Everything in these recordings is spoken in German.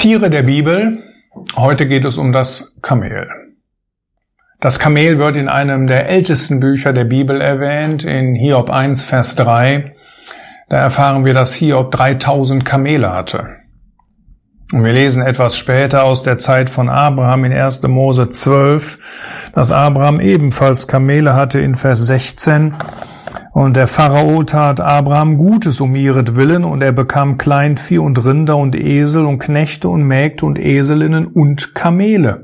Tiere der Bibel. Heute geht es um das Kamel. Das Kamel wird in einem der ältesten Bücher der Bibel erwähnt, in Hiob 1, Vers 3. Da erfahren wir, dass Hiob 3000 Kamele hatte. Und wir lesen etwas später aus der Zeit von Abraham in 1. Mose 12, dass Abraham ebenfalls Kamele hatte in Vers 16. Und der Pharao tat Abraham Gutes um ihretwillen, und er bekam Kleinvieh und Rinder und Esel und Knechte und Mägde und Eselinnen und Kamele.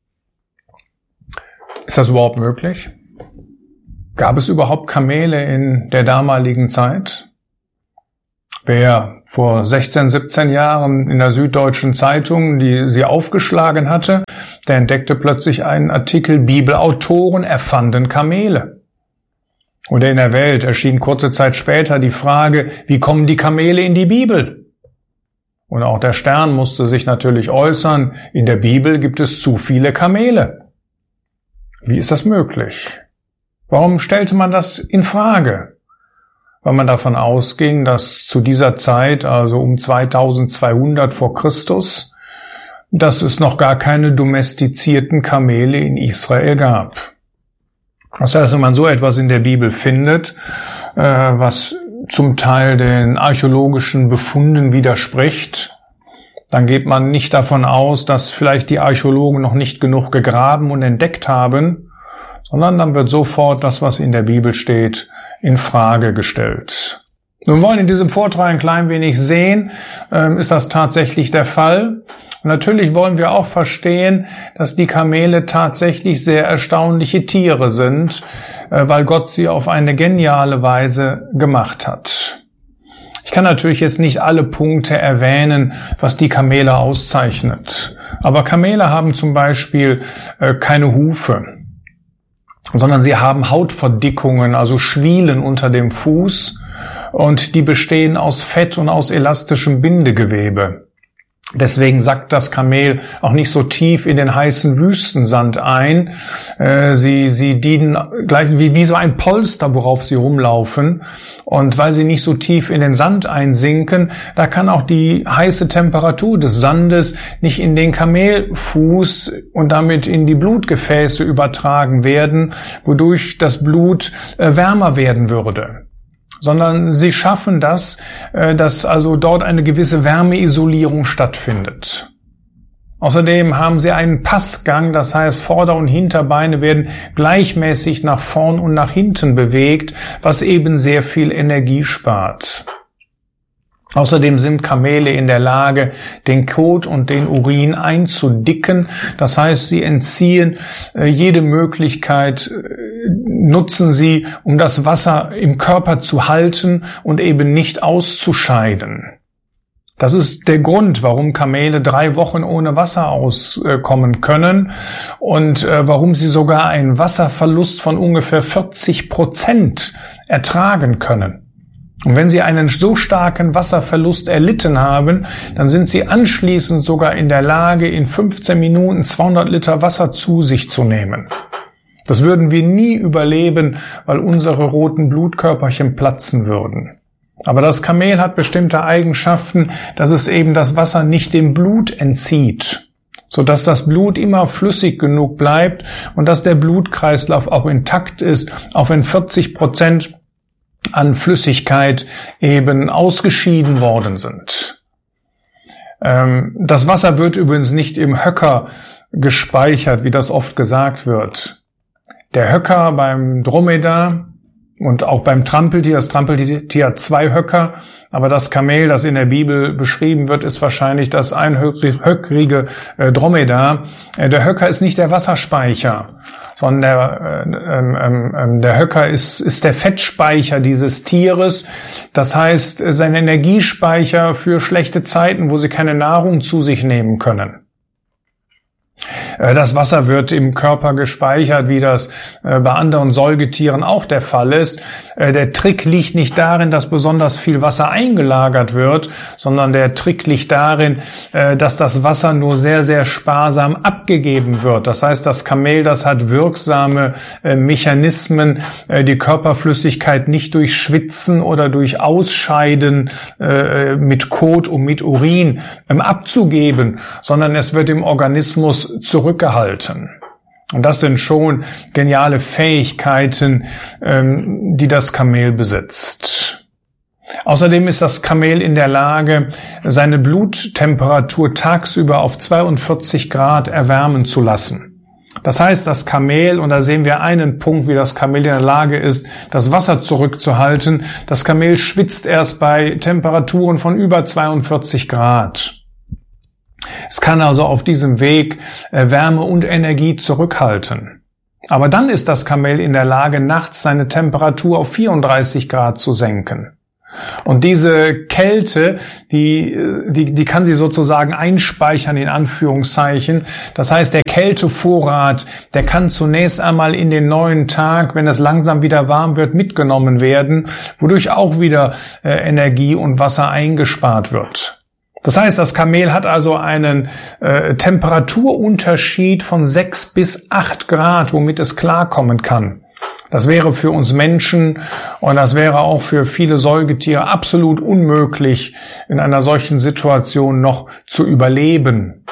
Ist das überhaupt möglich? Gab es überhaupt Kamele in der damaligen Zeit? Wer vor 16, 17 Jahren in der Süddeutschen Zeitung sie aufgeschlagen hatte, der entdeckte plötzlich einen Artikel, Bibelautoren erfanden Kamele. Oder in der Welt erschien kurze Zeit später die Frage, wie kommen die Kamele in die Bibel? Und auch der Stern musste sich natürlich äußern, in der Bibel gibt es zu viele Kamele. Wie ist das möglich? Warum stellte man das in Frage? Weil man davon ausging, dass zu dieser Zeit, also um 2200 vor Christus, dass es noch gar keine domestizierten Kamele in Israel gab. Das heißt, wenn man so etwas in der Bibel findet, was zum Teil den archäologischen Befunden widerspricht, dann geht man nicht davon aus, dass vielleicht die Archäologen noch nicht genug gegraben und entdeckt haben, sondern dann wird sofort das, was in der Bibel steht, in Frage gestellt. Wir wollen in diesem Vortrag ein klein wenig sehen, ist das tatsächlich der Fall? Und natürlich wollen wir auch verstehen, dass die Kamele tatsächlich sehr erstaunliche Tiere sind, weil Gott sie auf eine geniale Weise gemacht hat. Ich kann natürlich jetzt nicht alle Punkte erwähnen, was die Kamele auszeichnet. Aber Kamele haben zum Beispiel keine Hufe, sondern sie haben Hautverdickungen, also Schwielen unter dem Fuß, und die bestehen aus Fett und aus elastischem Bindegewebe. Deswegen sackt das Kamel auch nicht so tief in den heißen Wüstensand ein. Sie dienen gleich wie so ein Polster, worauf sie rumlaufen. Und weil sie nicht so tief in den Sand einsinken, da kann auch die heiße Temperatur des Sandes nicht in den Kamelfuß und damit in die Blutgefäße übertragen werden, wodurch das Blut wärmer werden würde. Sondern sie schaffen das, dass also dort eine gewisse Wärmeisolierung stattfindet. Außerdem haben sie einen Passgang, das heißt Vorder- und Hinterbeine werden gleichmäßig nach vorn und nach hinten bewegt, was eben sehr viel Energie spart. Außerdem sind Kamele in der Lage, den Kot und den Urin einzudicken. Das heißt, sie entziehen jede Möglichkeit, nutzen sie, um das Wasser im Körper zu halten und eben nicht auszuscheiden. Das ist der Grund, warum Kamele 3 Wochen ohne Wasser auskommen können und warum sie sogar einen Wasserverlust von ungefähr 40% ertragen können. Und wenn sie einen so starken Wasserverlust erlitten haben, dann sind sie anschließend sogar in der Lage, in 15 Minuten 200 Liter Wasser zu sich zu nehmen. Das würden wir nie überleben, weil unsere roten Blutkörperchen platzen würden. Aber das Kamel hat bestimmte Eigenschaften, dass es eben das Wasser nicht dem Blut entzieht, sodass das Blut immer flüssig genug bleibt und dass der Blutkreislauf auch intakt ist, auch wenn 40% an Flüssigkeit eben ausgeschieden worden sind. Das Wasser wird übrigens nicht im Höcker gespeichert, wie das oft gesagt wird. Der Höcker beim Dromedar und auch beim Trampeltier, das Trampeltier hat 2 Höcker, aber das Kamel, das in der Bibel beschrieben wird, ist wahrscheinlich das einhöckrige Dromedar. Der Höcker ist nicht der Wasserspeicher, sondern der Höcker ist der Fettspeicher dieses Tieres. Das heißt, sein Energiespeicher für schlechte Zeiten, wo sie keine Nahrung zu sich nehmen können. Das Wasser wird im Körper gespeichert, wie das bei anderen Säugetieren auch der Fall ist. Der Trick liegt nicht darin, dass besonders viel Wasser eingelagert wird, sondern der Trick liegt darin, dass das Wasser nur sehr, sehr sparsam abgegeben wird. Das heißt, das Kamel, das hat wirksame Mechanismen, die Körperflüssigkeit nicht durch Schwitzen oder durch Ausscheiden mit Kot und mit Urin abzugeben, sondern es wird im Organismus zurückgehalten. Und das sind schon geniale Fähigkeiten, die das Kamel besitzt. Außerdem ist das Kamel in der Lage, seine Bluttemperatur tagsüber auf 42 Grad erwärmen zu lassen. Das heißt, das Kamel, und da sehen wir einen Punkt, wie das Kamel in der Lage ist, das Wasser zurückzuhalten. Das Kamel schwitzt erst bei Temperaturen von über 42 Grad. Es kann also auf diesem Weg Wärme und Energie zurückhalten. Aber dann ist das Kamel in der Lage, nachts seine Temperatur auf 34 Grad zu senken. Und diese Kälte, die kann sie sozusagen einspeichern, in Anführungszeichen. Das heißt, der Kältevorrat, der kann zunächst einmal in den neuen Tag, wenn es langsam wieder warm wird, mitgenommen werden, wodurch auch wieder Energie und Wasser eingespart wird. Das heißt, das Kamel hat also einen Temperaturunterschied von 6 bis 8 Grad, womit es klarkommen kann. Das wäre für uns Menschen und das wäre auch für viele Säugetiere absolut unmöglich, in einer solchen Situation noch zu überleben.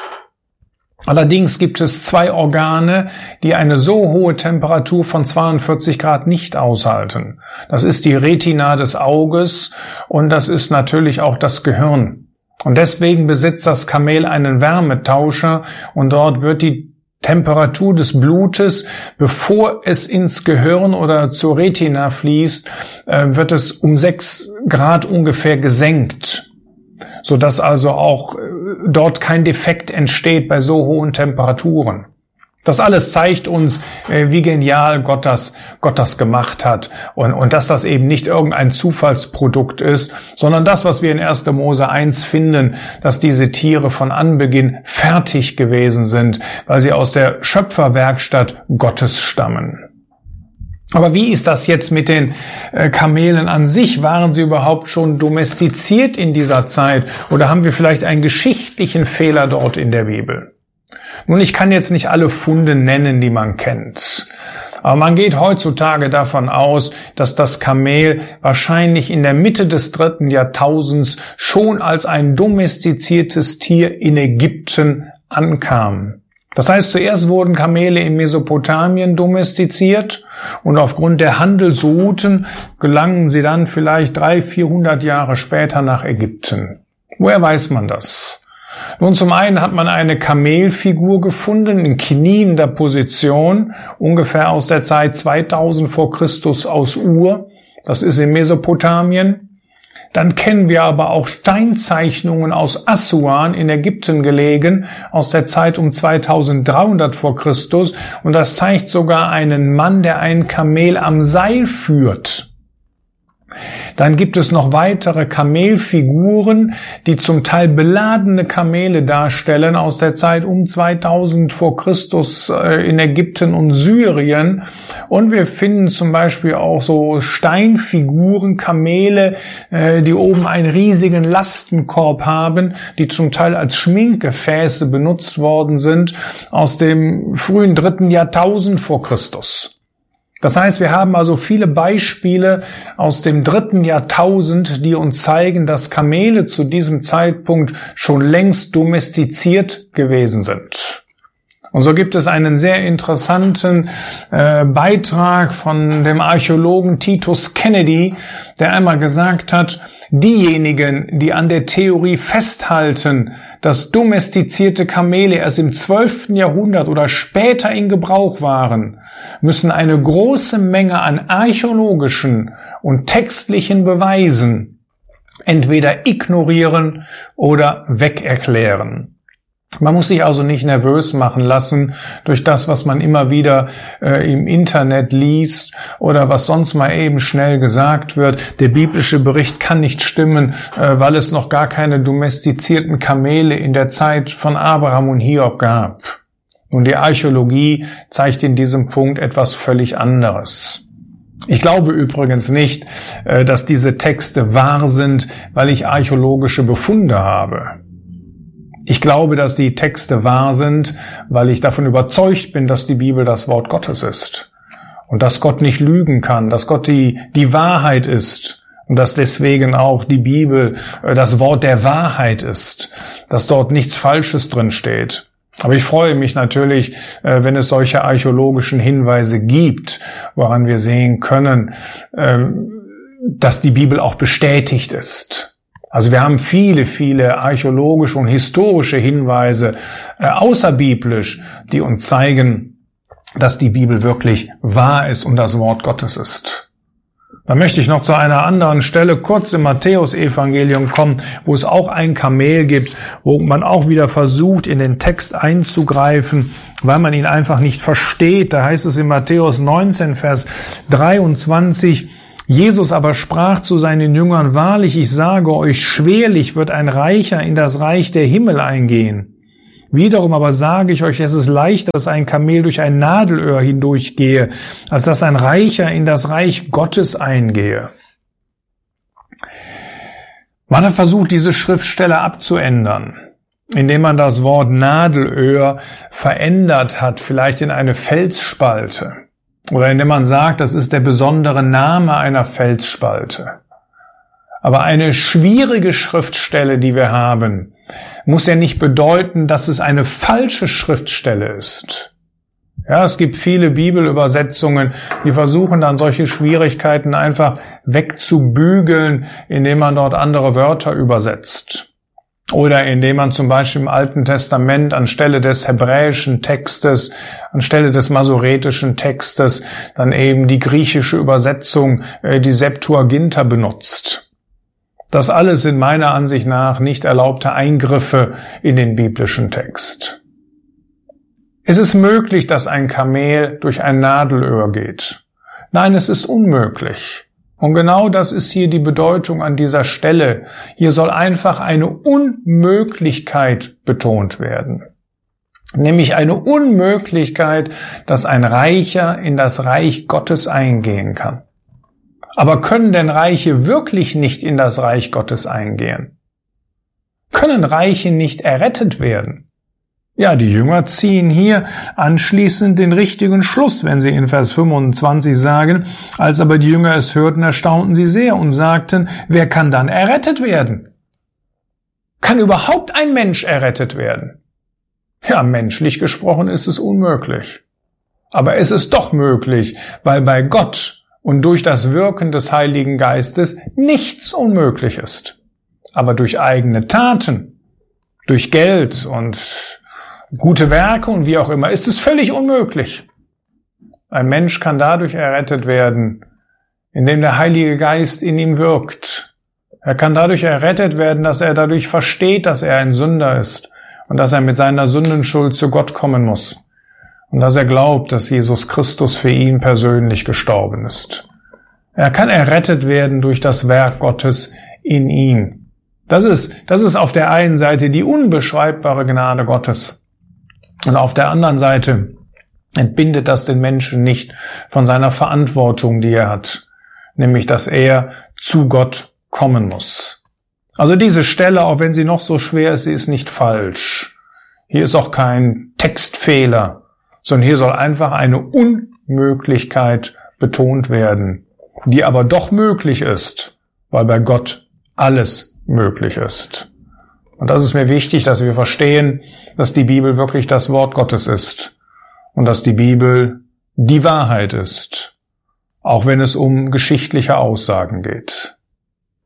Allerdings gibt es 2 Organe, die eine so hohe Temperatur von 42 Grad nicht aushalten. Das ist die Retina des Auges und das ist natürlich auch das Gehirn. Und deswegen besitzt das Kamel einen Wärmetauscher und dort wird die Temperatur des Blutes, bevor es ins Gehirn oder zur Retina fließt, wird es um 6 Grad ungefähr gesenkt, sodass also auch dort kein Defekt entsteht bei so hohen Temperaturen. Das alles zeigt uns, wie genial Gott das gemacht hat und dass das eben nicht irgendein Zufallsprodukt ist, sondern das, was wir in 1. Mose 1 finden, dass diese Tiere von Anbeginn fertig gewesen sind, weil sie aus der Schöpferwerkstatt Gottes stammen. Aber wie ist das jetzt mit den Kamelen an sich? Waren sie überhaupt schon domestiziert in dieser Zeit oder haben wir vielleicht einen geschichtlichen Fehler dort in der Bibel? Nun, ich kann jetzt nicht alle Funde nennen, die man kennt. Aber man geht heutzutage davon aus, dass das Kamel wahrscheinlich in der Mitte des 3. Jahrtausends schon als ein domestiziertes Tier in Ägypten ankam. Das heißt, zuerst wurden Kamele in Mesopotamien domestiziert und aufgrund der Handelsrouten gelangen sie dann vielleicht 300-400 Jahre später nach Ägypten. Woher weiß man das? Nun, zum einen hat man eine Kamelfigur gefunden in kniender Position, ungefähr aus der Zeit 2000 vor Christus aus Ur. Das ist in Mesopotamien. Dann kennen wir aber auch Steinzeichnungen aus Assuan in Ägypten gelegen, aus der Zeit um 2300 vor Christus. Und das zeigt sogar einen Mann, der ein Kamel am Seil führt. Dann gibt es noch weitere Kamelfiguren, die zum Teil beladene Kamele darstellen aus der Zeit um 2000 vor Christus in Ägypten und Syrien. Und wir finden zum Beispiel auch so Steinfiguren, Kamele, die oben einen riesigen Lastenkorb haben, die zum Teil als Schminkgefäße benutzt worden sind aus dem frühen 3. Jahrtausend vor Christus. Das heißt, wir haben also viele Beispiele aus dem 3. Jahrtausend, die uns zeigen, dass Kamele zu diesem Zeitpunkt schon längst domestiziert gewesen sind. Und so gibt es einen sehr interessanten Beitrag von dem Archäologen Titus Kennedy, der einmal gesagt hat, diejenigen, die an der Theorie festhalten, dass domestizierte Kamele erst im 12. Jahrhundert oder später in Gebrauch waren, müssen eine große Menge an archäologischen und textlichen Beweisen entweder ignorieren oder wegerklären. Man muss sich also nicht nervös machen lassen durch das, was man immer wieder im Internet liest oder was sonst mal eben schnell gesagt wird. Der biblische Bericht kann nicht stimmen, weil es noch gar keine domestizierten Kamele in der Zeit von Abraham und Hiob gab. Und die Archäologie zeigt in diesem Punkt etwas völlig anderes. Ich glaube übrigens nicht, dass diese Texte wahr sind, weil ich archäologische Befunde habe. Ich glaube, dass die Texte wahr sind, weil ich davon überzeugt bin, dass die Bibel das Wort Gottes ist. Und dass Gott nicht lügen kann, dass Gott die Wahrheit ist. Und dass deswegen auch die Bibel das Wort der Wahrheit ist. Dass dort nichts Falsches drin steht. Aber ich freue mich natürlich, wenn es solche archäologischen Hinweise gibt, woran wir sehen können, dass die Bibel auch bestätigt ist. Also wir haben viele, viele archäologische und historische Hinweise außerbiblisch, die uns zeigen, dass die Bibel wirklich wahr ist und das Wort Gottes ist. Dann möchte ich noch zu einer anderen Stelle kurz im Matthäus-Evangelium kommen, wo es auch ein Kamel gibt, wo man auch wieder versucht, in den Text einzugreifen, weil man ihn einfach nicht versteht. Da heißt es in Matthäus 19, Vers 23, Jesus aber sprach zu seinen Jüngern, wahrlich, ich sage euch, schwerlich wird ein Reicher in das Reich der Himmel eingehen. Wiederum aber sage ich euch, es ist leichter, dass ein Kamel durch ein Nadelöhr hindurchgehe, als dass ein Reicher in das Reich Gottes eingehe. Man hat versucht, diese Schriftstelle abzuändern, indem man das Wort Nadelöhr verändert hat, vielleicht in eine Felsspalte. Oder indem man sagt, das ist der besondere Name einer Felsspalte. Aber eine schwierige Schriftstelle, die wir haben, muss ja nicht bedeuten, dass es eine falsche Schriftstelle ist. Ja, es gibt viele Bibelübersetzungen, die versuchen dann solche Schwierigkeiten einfach wegzubügeln, indem man dort andere Wörter übersetzt. Oder indem man zum Beispiel im Alten Testament anstelle des hebräischen Textes, anstelle des masoretischen Textes, dann eben die griechische Übersetzung, die Septuaginta benutzt. Das alles sind meiner Ansicht nach nicht erlaubte Eingriffe in den biblischen Text. Es ist möglich, dass ein Kamel durch ein Nadelöhr geht. Nein, es ist unmöglich. Und genau das ist hier die Bedeutung an dieser Stelle. Hier soll einfach eine Unmöglichkeit betont werden. Nämlich eine Unmöglichkeit, dass ein Reicher in das Reich Gottes eingehen kann. Aber können denn Reiche wirklich nicht in das Reich Gottes eingehen? Können Reiche nicht errettet werden? Ja, die Jünger ziehen hier anschließend den richtigen Schluss, wenn sie in Vers 25 sagen, als aber die Jünger es hörten, erstaunten sie sehr und sagten, wer kann dann errettet werden? Kann überhaupt ein Mensch errettet werden? Ja, menschlich gesprochen ist es unmöglich. Aber es ist doch möglich, weil bei Gott und durch das Wirken des Heiligen Geistes nichts unmöglich ist. Aber durch eigene Taten, durch Geld und gute Werke und wie auch immer, ist es völlig unmöglich. Ein Mensch kann dadurch errettet werden, indem der Heilige Geist in ihm wirkt. Er kann dadurch errettet werden, dass er dadurch versteht, dass er ein Sünder ist und dass er mit seiner Sündenschuld zu Gott kommen muss und dass er glaubt, dass Jesus Christus für ihn persönlich gestorben ist. Er kann errettet werden durch das Werk Gottes in ihm. Das ist auf der einen Seite die unbeschreibbare Gnade Gottes. Und auf der anderen Seite entbindet das den Menschen nicht von seiner Verantwortung, die er hat, nämlich dass er zu Gott kommen muss. Also diese Stelle, auch wenn sie noch so schwer ist, sie ist nicht falsch. Hier ist auch kein Textfehler, sondern hier soll einfach eine Unmöglichkeit betont werden, die aber doch möglich ist, weil bei Gott alles möglich ist. Und das ist mir wichtig, dass wir verstehen, dass die Bibel wirklich das Wort Gottes ist und dass die Bibel die Wahrheit ist, auch wenn es um geschichtliche Aussagen geht.